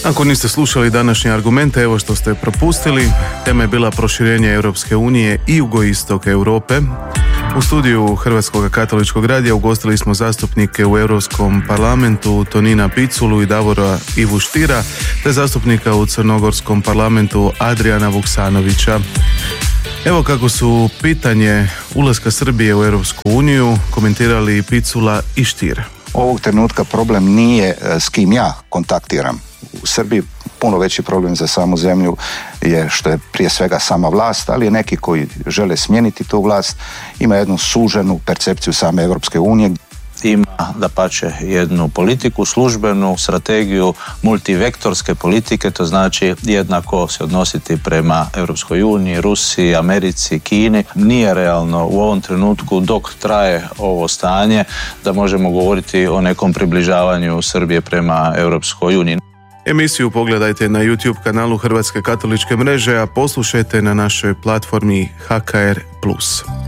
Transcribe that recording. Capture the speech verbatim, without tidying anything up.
Ako niste slušali današnje argumente, evo što ste propustili. Tema je bila proširenje Europske unije i jugoistok Europe. U studiju Hrvatskog katoličkog radija ugostili smo zastupnike u Europskom parlamentu Tonina Piculu i Davora Ivu Štira, te zastupnika u Crnogorskom parlamentu Adriana Vuksanovića. Evo kako su pitanje ulaska Srbije u Europsku uniju komentirali Picula i Štir. Ovog trenutka problem nije s kim ja kontaktiram. U Srbiji puno veći problem za samu zemlju je što je prije svega sama vlast, ali je neki koji žele smijeniti tu vlast, ima jednu suženu percepciju same Europske unije. Ima dapače jednu politiku, službenu strategiju multivektorske politike, to znači jednako se odnositi prema Europskoj uniji, Rusiji, Americi, Kini. Nije realno u ovom trenutku dok traje ovo stanje da možemo govoriti o nekom približavanju Srbije prema Europskoj uniji. Emisiju pogledajte na YouTube kanalu Hrvatske katoličke mreže, a poslušajte na našoj platformi H K R plus.